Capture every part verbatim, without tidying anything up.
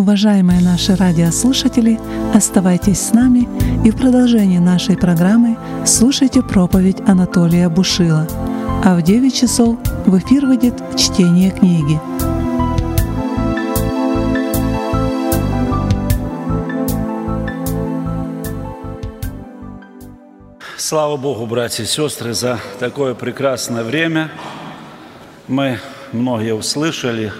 Уважаемые наши радиослушатели, оставайтесь с нами и в продолжении нашей программы слушайте проповедь Анатолия Бушила. А в девять часов в эфир выйдет чтение книги. Слава Богу, братья и сестры, за такое прекрасное время. Мы многие услышали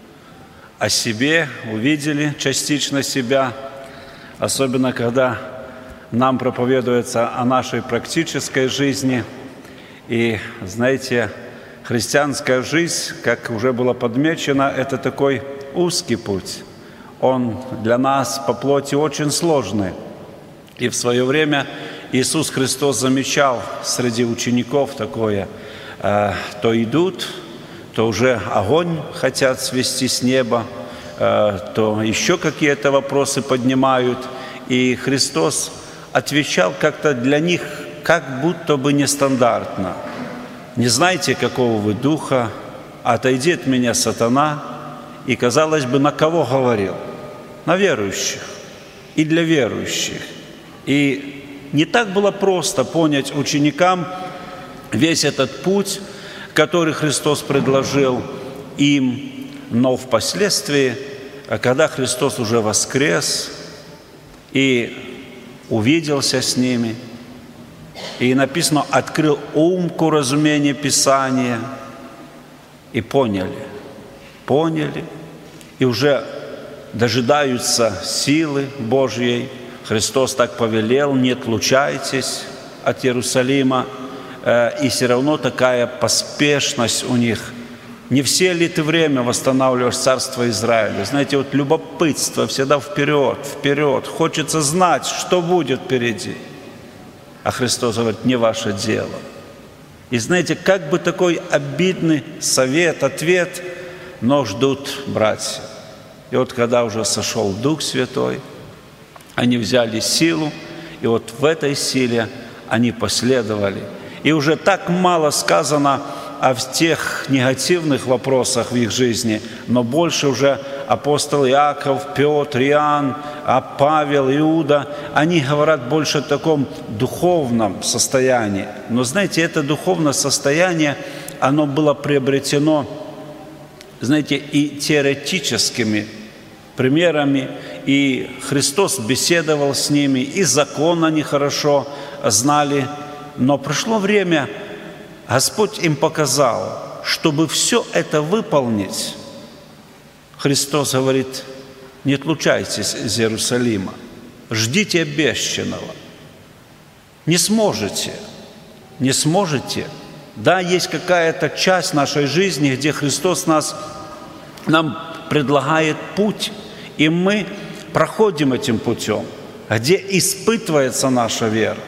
о себе, увидели частично себя, особенно когда нам проповедуется о нашей практической жизни. И, знаете, христианская жизнь, как уже было подмечено, это такой узкий путь. Он для нас по плоти очень сложный. И в свое время Иисус Христос замечал среди учеников такое: э, то идут, то уже огонь хотят свести с неба, э, то еще какие-то вопросы поднимают. И Христос отвечал как-то для них как будто бы нестандартно. «Не знаете, какого вы духа? Отойди от меня, сатана». И, казалось бы, на кого говорил? На верующих и для верующих. И не так было просто понять ученикам весь этот путь, который Христос предложил им, но впоследствии, когда Христос уже воскрес и увиделся с ними, и написано, открыл ум к разумению Писания, и поняли, поняли, и уже дожидаются силы Божьей. Христос так повелел: не отлучайтесь от Иерусалима, и все равно такая поспешность у них. Не все ли ты время восстанавливаешь царство Израиля? Знаете, вот любопытство всегда вперед, вперед. Хочется знать, что будет впереди. А Христос говорит: не ваше дело. И знаете, как бы такой обидный совет, ответ, но ждут братья. И вот когда уже сошел Дух Святой, они взяли силу, и вот в этой силе они последовали. И уже так мало сказано о тех негативных вопросах в их жизни, но больше уже апостол Иаков, Петр, Иоанн, а Павел, Иуда, они говорят больше о таком духовном состоянии. Но знаете, это духовное состояние, оно было приобретено, знаете, и теоретическими примерами, и Христос беседовал с ними, и закон они хорошо знали. Но прошло время, Господь им показал, чтобы все это выполнить, Христос говорит: не отлучайтесь из Иерусалима, ждите обещанного. Не сможете, не сможете. Да, есть какая-то часть нашей жизни, где Христос нас, нам предлагает путь, и мы проходим этим путем, где испытывается наша вера.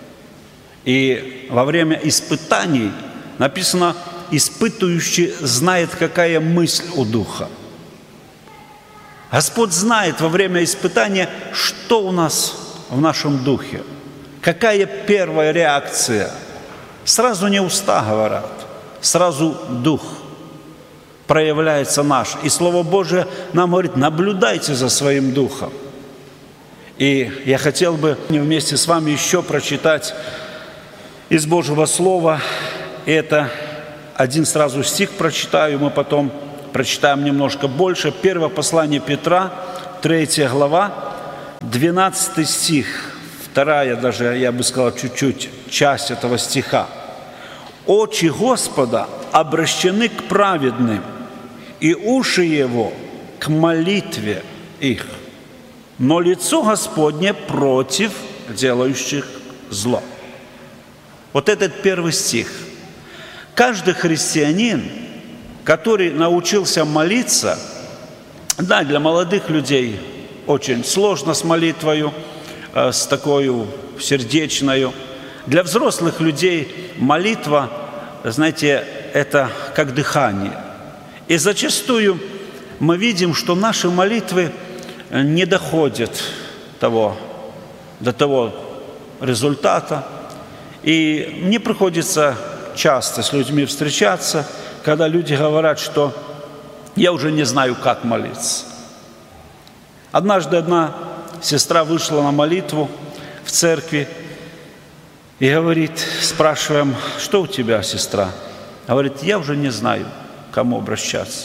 И во время испытаний написано: испытующий знает, какая мысль у Духа. Господь знает во время испытания, что у нас в нашем духе, какая первая реакция. Сразу не уста говорят, сразу дух проявляется наш. И Слово Божие нам говорит: наблюдайте за своим духом. И я хотел бы вместе с вами еще прочитать из Божьего Слова. Это один сразу стих прочитаю, мы потом прочитаем немножко больше. Первое послание Петра, третья глава, двенадцатый стих, вторая даже, я бы сказал, чуть-чуть часть этого стиха. «Очи Господа обращены к праведным, и уши Его к молитве их, но лицо Господне против делающих зло». Вот этот первый стих. Каждый христианин, который научился молиться, да, для молодых людей очень сложно с молитвою, э, с такой сердечною. Для взрослых людей молитва, знаете, это как дыхание. И зачастую мы видим, что наши молитвы не доходят того, до того результата. И мне приходится часто с людьми встречаться, когда люди говорят, что я уже не знаю, как молиться. Однажды одна сестра вышла на молитву в церкви и говорит, спрашиваем, что у тебя, сестра? Говорит, я уже не знаю, к кому обращаться.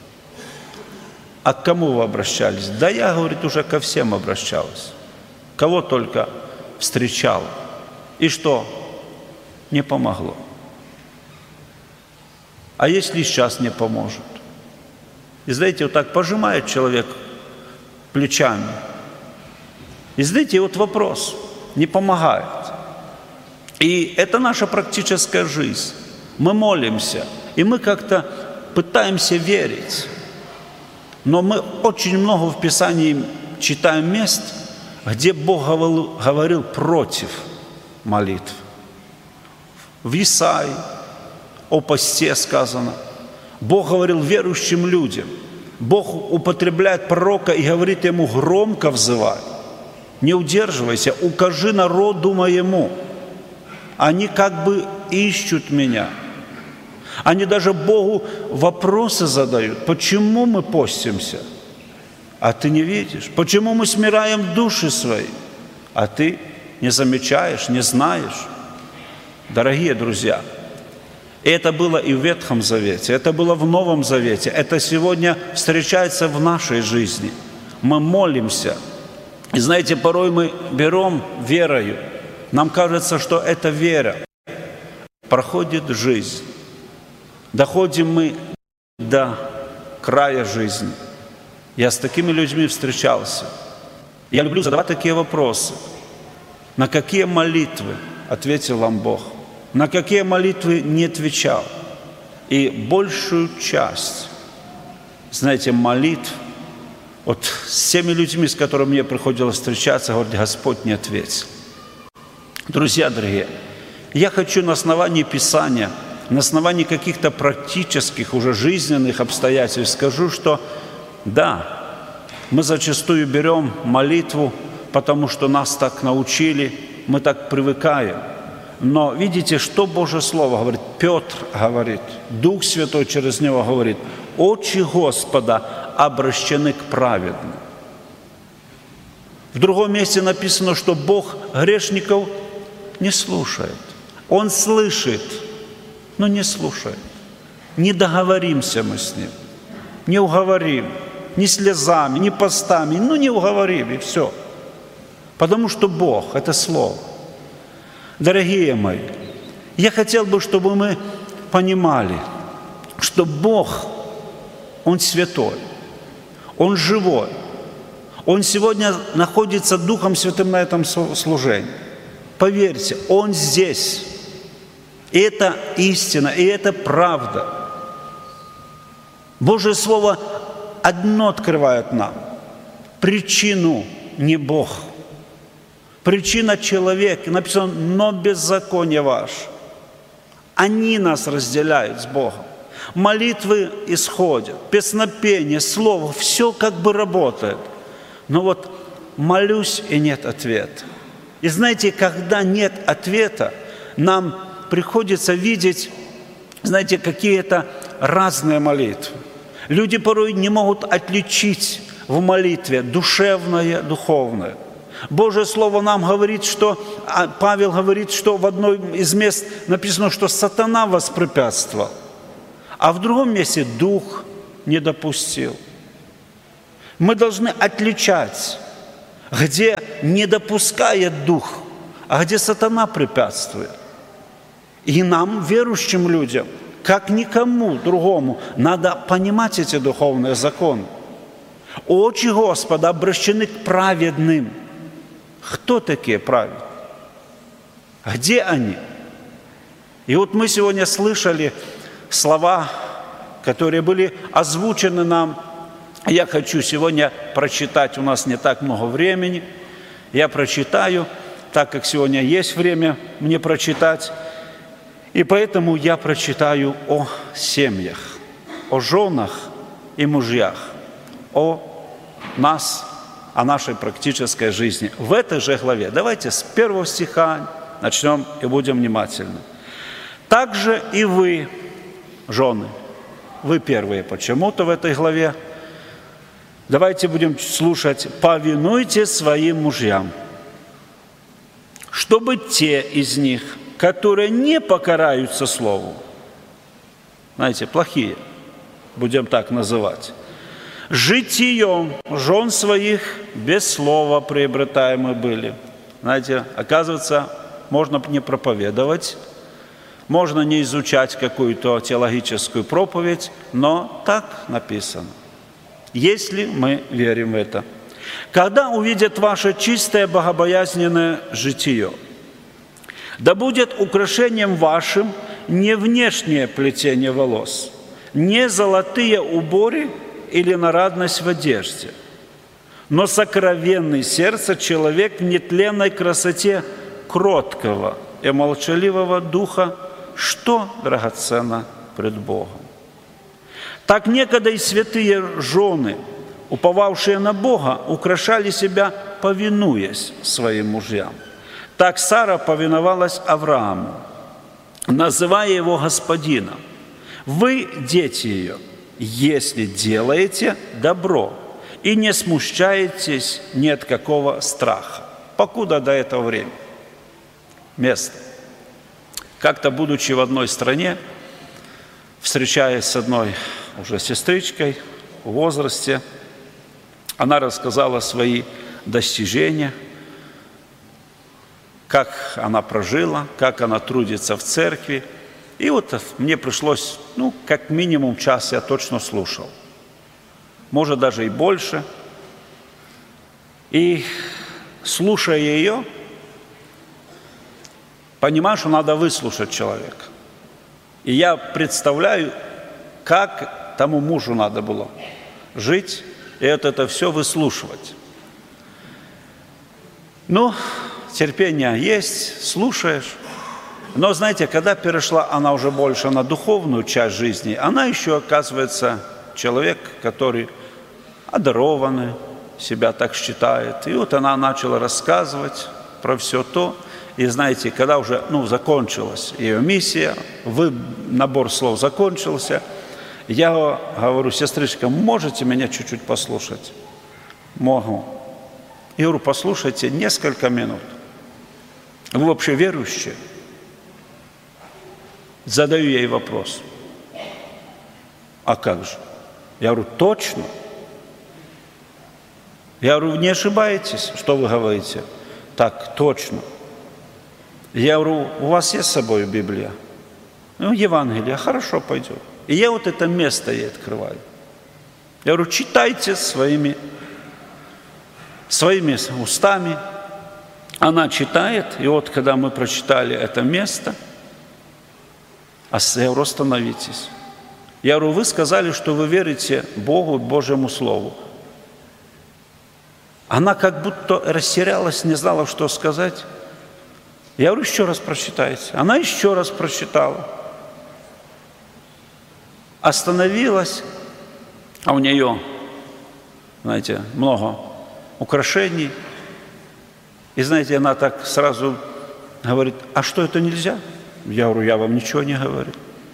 А к кому вы обращались? Да я, говорит, уже ко всем обращалась. Кого только встречала. И что? Не помогло. А если сейчас не поможет? И знаете, вот так пожимает человек плечами. И знаете, вот вопрос, не помогает. И это наша практическая жизнь. Мы молимся, и мы как-то пытаемся верить. Но мы очень много в Писании читаем мест, где Бог говорил против молитв. В Исаии о посте сказано. Бог говорил верующим людям. Бог употребляет пророка и говорит ему громко взывай. Не удерживайся, укажи народу моему. Они как бы ищут меня. Они даже Богу вопросы задают. Почему мы постимся? А ты не видишь. Почему мы смираем души свои? А ты не замечаешь, не знаешь. Дорогие друзья, это было и в Ветхом Завете, это было в Новом Завете, это сегодня встречается в нашей жизни. Мы молимся. И знаете, порой мы берем верою. Нам кажется, что это вера. Проходит жизнь. Доходим мы до края жизни. Я с такими людьми встречался. Я люблю задавать такие вопросы. На какие молитвы ответил вам Бог? На какие молитвы не отвечал? И большую часть, знаете, молитв, вот с теми людьми, с которыми мне приходилось встречаться, говорит, Господь не ответил. Друзья дорогие, я хочу на основании Писания, на основании каких-то практических уже жизненных обстоятельств скажу, что да, мы зачастую берем молитву, потому что нас так научили, мы так привыкаем. Но видите, что Божье Слово говорит? Петр говорит, Дух Святой через него говорит, очи Господа обращены к праведным. В другом месте написано, что Бог грешников не слушает. Он слышит, но не слушает. Не договоримся мы с Ним, не уговорим, ни слезами, ни постами, ну не уговорим, и все. Потому что Бог – это Слово. Дорогие мои, я хотел бы, чтобы мы понимали, что Бог, Он святой, Он живой, Он сегодня находится Духом Святым на этом служении. Поверьте, Он здесь. И это истина, и это правда. Божье Слово одно открывает нам. Причину не Бог. Причина человек. Написано, но беззаконие ваше. Они нас разделяют с Богом. Молитвы исходят, песнопение, слово, все как бы работает. Но вот молюсь, и нет ответа. И знаете, когда нет ответа, нам приходится видеть, знаете, какие-то разные молитвы. Люди порой не могут отличить в молитве душевное, духовное. Божье Слово нам говорит, что, Павел говорит, что в одном из мест написано, что сатана воспрепятствовал, а в другом месте Дух не допустил. Мы должны отличать, где не допускает Дух, а где сатана препятствует. И нам, верующим людям, как никому другому, надо понимать эти духовные законы. Очи Господа обращены к праведным. Кто такие праведные? Где они? И вот мы сегодня слышали слова, которые были озвучены нам. Я хочу сегодня прочитать, у нас не так много времени. Я прочитаю, так как сегодня есть время мне прочитать. И поэтому я прочитаю о семьях, о женах и мужьях, о нас, о нашей практической жизни. В этой же главе, давайте с первого стиха начнем и будем внимательны. «Также и вы, жены, вы первые почему-то в этой главе, Давайте будем слушать. «Повинуйте своим мужьям, чтобы те из них, которые не покоряются слову», знаете, плохие, будем так называть, «житием жен своих без слова приобретаемы были». Знаете, оказывается, можно не проповедовать, можно не изучать какую-то теологическую проповедь, но так написано, если мы верим в это. «Когда увидят ваше чистое богобоязненное житие, да будет украшением вашим не внешнее плетение волос, не золотые уборы или нарадность в одежде, но сокровенный сердце человек в нетленной красоте кроткого и молчаливого духа, что драгоценно пред Богом. Так некогда и святые жены, уповавшие на Бога, украшали себя, повинуясь своим мужьям. Так Сара повиновалась Аврааму, называя его господином. Вы, дети ее, если делаете добро и не смущаетесь ни от какого страха, покуда до этого времени. Место. Как-то, будучи в одной стране, встречаясь с одной уже сестричкой в возрасте, она рассказала свои достижения, как она прожила, как она трудится в церкви. И вот мне пришлось, ну, как минимум час я точно слушал. Может, даже и больше. И, слушая ее, понимаю, что надо выслушать человека. И я представляю, как тому мужу надо было жить и это, это все выслушивать. Ну, терпение есть, слушаешь. Но, знаете, когда перешла она уже больше на духовную часть жизни, она еще, оказывается, человек, который одарованный, себя так считает. И вот она начала рассказывать про все то. И знаете, когда уже ну, закончилась ее миссия, вы, набор слов закончился, я говорю: сестричка, можете меня чуть-чуть послушать? Могу. Я говорю: послушайте несколько минут. Вы вообще верующие? Задаю ей вопрос. А как же? Я говорю: точно? Я говорю: не ошибаетесь, что вы говорите? Так, точно. Я говорю: у вас есть с собой Библия? Ну, Евангелие, хорошо, пойдет. И я вот это место ей открываю. Я говорю: читайте своими, своими устами. Она читает, и вот когда мы прочитали это место, я говорю: остановитесь. Я говорю: вы сказали, что вы верите Богу, Божьему Слову. Она как будто растерялась, не знала, что сказать. Я говорю: еще раз прочитайте. Она еще раз прочитала. Остановилась, а у нее, знаете, много украшений. И, знаете, она так сразу говорит: а что, это нельзя? Я говорю: я вам ничего не говорю.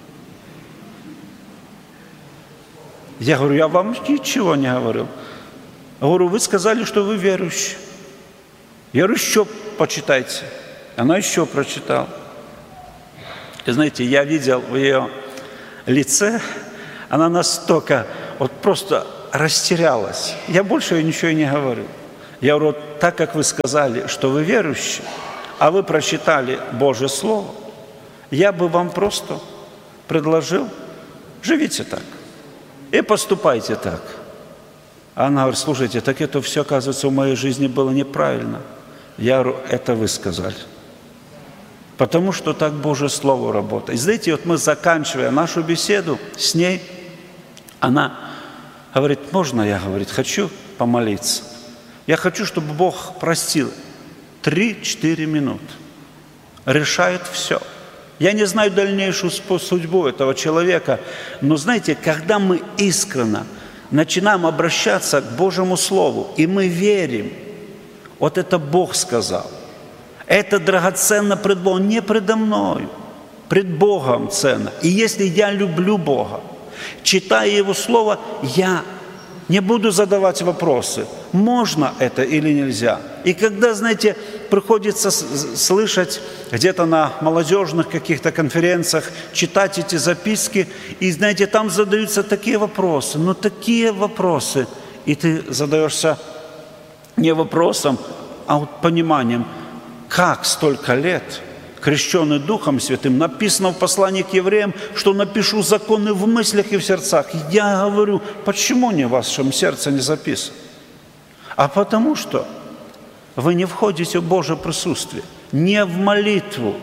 Я говорю: я вам ничего не говорил. Я говорю: вы сказали, что вы верующие. Я говорю: еще почитайте. Она еще прочитала. И знаете, я видел в ее лице, она настолько вот просто растерялась. Я больше ей ничего и не говорю. Я говорю: так как вы сказали, что вы верующие, а вы прочитали Божье Слово, я бы вам просто предложил: живите так и поступайте так. А она говорит: слушайте, так это все, оказывается, в моей жизни было неправильно. Я говорю: это вы сказали. Потому что так Божье Слово работает. И знаете, вот мы, заканчивая нашу беседу с ней, она говорит: можно я, говорит, хочу помолиться? Я хочу, чтобы Бог простил. Три-четыре минуты. Решает все. Я не знаю дальнейшую судьбу этого человека, но знаете, когда мы искренне начинаем обращаться к Божьему Слову, и мы верим, вот это Бог сказал, это драгоценно пред Богом, не предо мною, пред Богом ценно. И если я люблю Бога, читая Его Слово, я Не буду задавать вопросы, можно это или нельзя. И когда, знаете, приходится слышать где-то на молодежных каких-то конференциях, читать эти записки, и, знаете, там задаются такие вопросы, ну такие вопросы, и ты задаешься не вопросом, а вот пониманием, как столько лет, крещенный Духом Святым, написано в послании к евреям, что напишу законы в мыслях и в сердцах. Я говорю, почему не в вашем сердце не записано? А потому что вы не входите в Божье присутствие, не в молитву.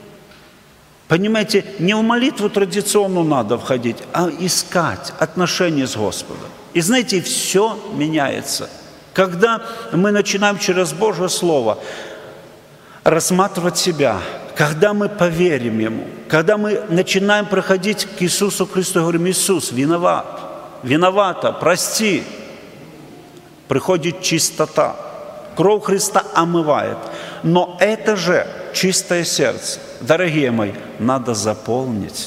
Понимаете, не в молитву традиционную надо входить, а искать отношения с Господом. И знаете, все меняется. Когда мы начинаем через Божье Слово рассматривать себя, когда мы поверим Ему, когда мы начинаем проходить к Иисусу Христу, говорим, Иисус, виноват, виновата, прости, приходит чистота. Кровь Христа омывает. Но это же чистое сердце, дорогие мои, надо заполнить,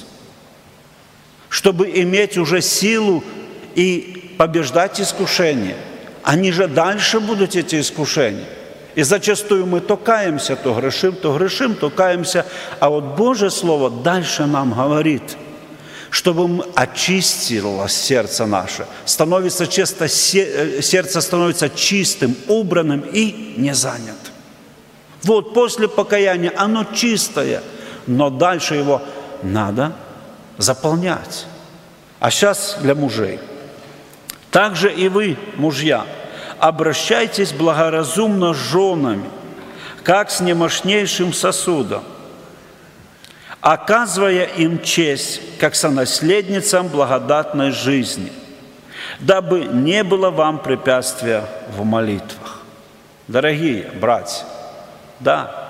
чтобы иметь уже силу и побеждать искушения. Они же дальше будут, эти искушения. И зачастую мы то каемся, то грешим, то грешим, то каемся. А вот Божье Слово дальше нам говорит, чтобы очистилось сердце наше. Становится чисто, сердце становится чистым, убранным и не занятым. Вот после покаяния оно чистое, но дальше его надо заполнять. А сейчас для мужей. Также и вы, мужья, обращайтесь благоразумно с женами, как с немощнейшим сосудом, оказывая им честь, как сонаследницам благодатной жизни, дабы не было вам препятствия в молитвах. Дорогие братья, да,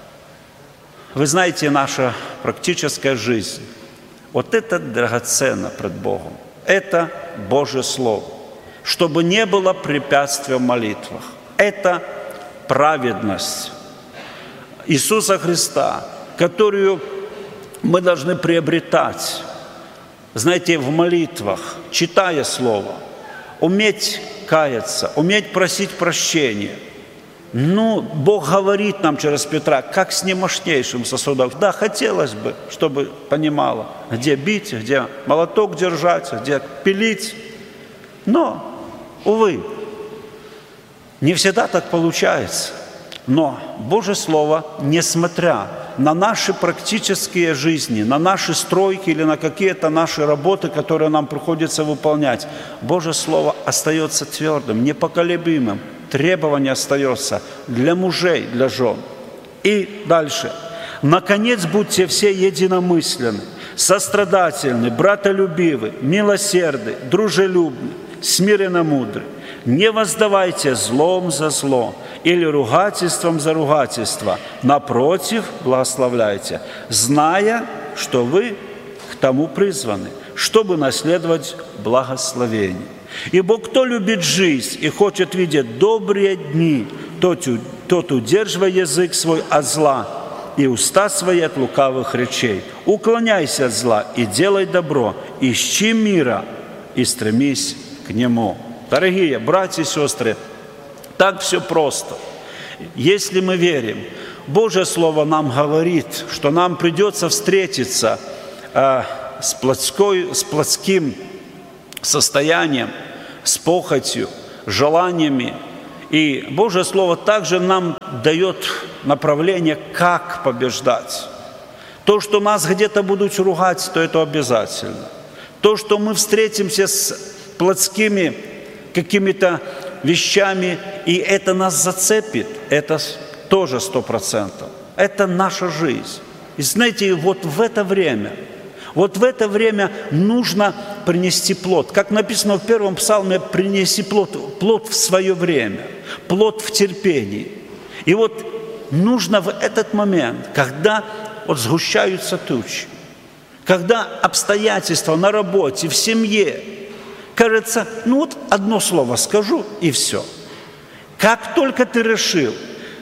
вы знаете, наша практическая жизнь, вот это драгоценно пред Богом, это Божье Слово. Чтобы не было препятствия в молитвах. Это праведность Иисуса Христа, которую мы должны приобретать, знаете, в молитвах, читая Слово, уметь каяться, уметь просить прощения. Ну, Бог говорит нам через Петра, как с немощнейшим сосудом. Да, хотелось бы, чтобы понимала, где бить, где молоток держать, где пилить. Но, увы, не всегда так получается. Но Божье Слово, несмотря на наши практические жизни, на наши стройки или на какие-то наши работы, которые нам приходится выполнять, Божье Слово остается твердым, непоколебимым. Требование остается для мужей, для жен. И дальше. Наконец, будьте все единомысленны, сострадательны, братолюбивы, милосердны, дружелюбны, смиренно мудры. Не воздавайте злом за зло или ругательством за ругательство. Напротив, благословляйте, зная, что вы к тому призваны, чтобы наследовать благословение. Ибо кто любит жизнь и хочет видеть добрые дни, тот, тот удерживай язык свой от зла и уста свои от лукавых речей. Уклоняйся от зла и делай добро, ищи мира и стремись к нему. Дорогие братья и сестры, так все просто. Если мы верим, Божье Слово нам говорит, что нам придется встретиться э, с, плотской, с плотским состоянием, с похотью, желаниями. И Божье Слово также нам дает направление, как побеждать. То, что нас где-то будут ругать, то это обязательно. То, что мы встретимся с плотскими какими-то вещами, и это нас зацепит, это тоже сто процентов. Это наша жизнь. И знаете, вот в это время, вот в это время нужно принести плод. Как написано в первом псалме, принеси плод, плод в свое время, плод в терпении. И вот нужно в этот момент, когда вот сгущаются тучи, когда обстоятельства на работе, в семье, кажется, ну вот одно слово скажу и все. Как только ты решил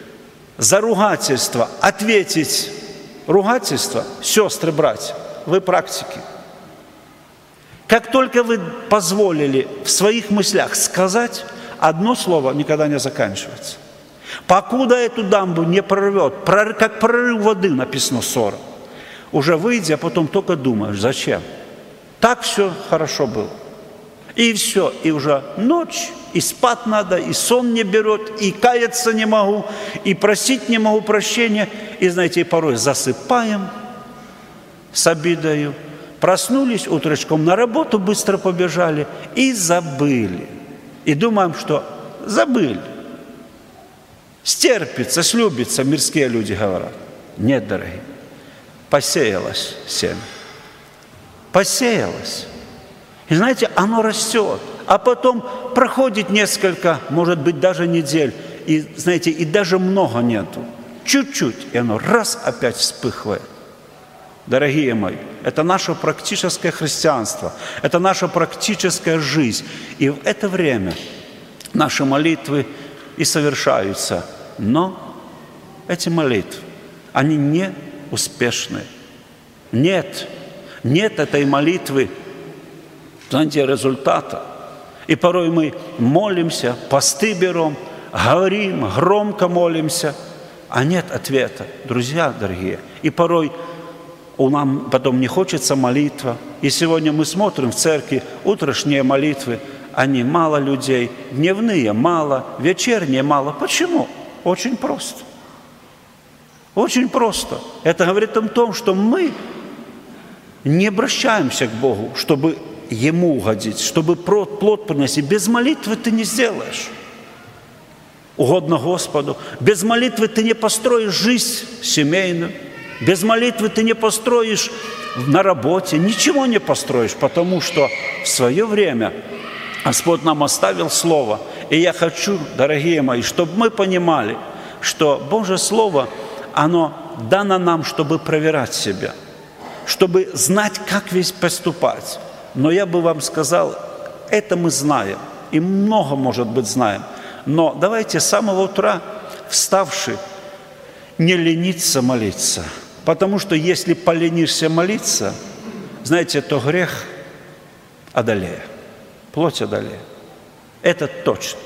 за ругательство ответить ругательство, сестры, братья, вы практики. Как только вы позволили в своих мыслях сказать, одно слово никогда не заканчивается. Покуда эту дамбу не прорвет, как прорыв воды, написано ссора, уже выйдя, а потом только думаешь, зачем? Так все хорошо было. И все, и уже ночь, и спать надо, и сон не берет, и каяться не могу, и просить не могу прощения. И, знаете, и порой засыпаем с обидою, проснулись утречком, на работу быстро побежали и забыли. И думаем, что забыли. Стерпится, слюбится, мирские люди говорят. Нет, дорогие, посеялось семя. Посеялось. И знаете, оно растет. А потом проходит несколько, может быть, даже недель. И, знаете, и даже много нету. Чуть-чуть, и оно раз опять вспыхивает. Дорогие мои, это наше практическое христианство. Это наша практическая жизнь. И в это время наши молитвы и совершаются. Но эти молитвы, они не успешны. Нет, нет этой молитвы, знаете, результата. И порой мы молимся, посты берем, говорим, громко молимся, а нет ответа. Друзья дорогие, и порой у нам потом не хочется молитва. И сегодня мы смотрим в церкви утренние молитвы, они мало людей, дневные мало, вечерние мало. Почему? Очень просто. Очень просто. Это говорит о том, что мы не обращаемся к Богу, чтобы Ему угодить, чтобы плод приносить. Без молитвы ты не сделаешь угодно Господу. Без молитвы ты не построишь жизнь семейную. Без молитвы ты не построишь на работе. Ничего не построишь, потому что в свое время Господь нам оставил Слово. И я хочу, дорогие мои, чтобы мы понимали, что Божье Слово, оно дано нам, чтобы проверять себя, чтобы знать, как весь поступать. Но я бы вам сказал, это мы знаем, и много, может быть, знаем. Но давайте с самого утра, вставши, не лениться молиться. Потому что если поленишься молиться, знаете, то грех одолеет, плоть одолеет. Это точно.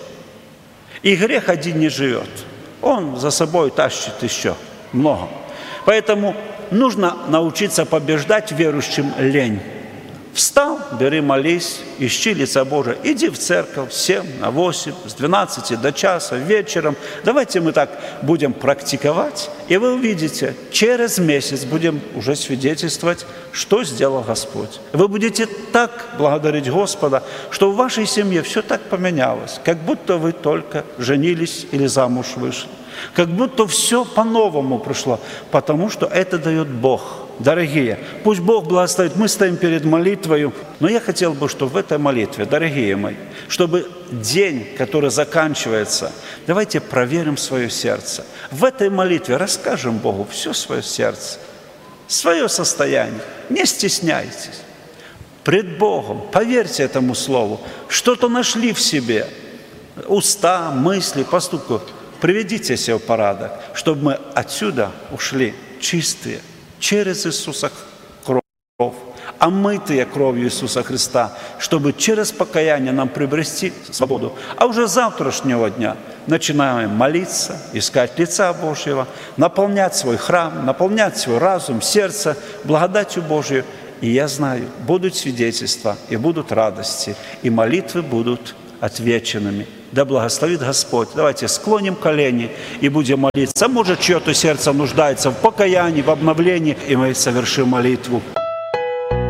И грех один не живет. Он за собой тащит еще много. Поэтому нужно научиться побеждать верующим лень. Встал, бери, молись, ищи лица Божия. Иди в церковь в семь, на восемь, с двенадцати до часа, вечером. Давайте мы так будем практиковать, и вы увидите, через месяц будем уже свидетельствовать, что сделал Господь. Вы будете так благодарить Господа, что в вашей семье все так поменялось, как будто вы только женились или замуж вышли. Как будто все по-новому пришло, потому что это дает Бог. Дорогие, пусть Бог благословит, мы стоим перед молитвою, но я хотел бы, чтобы в этой молитве, дорогие мои, чтобы день, который заканчивается, давайте проверим свое сердце. В этой молитве расскажем Богу все свое сердце, свое состояние, не стесняйтесь. Пред Богом, поверьте этому слову, что-то нашли в себе, уста, мысли, поступки. Приведите себя в порядок, чтобы мы отсюда ушли чистые, через Иисуса кровь, омытые кровью Иисуса Христа, чтобы через покаяние нам приобрести свободу. А уже с завтрашнего дня начинаем молиться, искать лица Божьего, наполнять свой храм, наполнять свой разум, сердце благодатью Божией. И я знаю, будут свидетельства, и будут радости, и молитвы будут отвеченными. Да благословит Господь. Давайте склоним колени и будем молиться. Может, чье-то сердце нуждается в покаянии, в обновлении, и мы совершим молитву.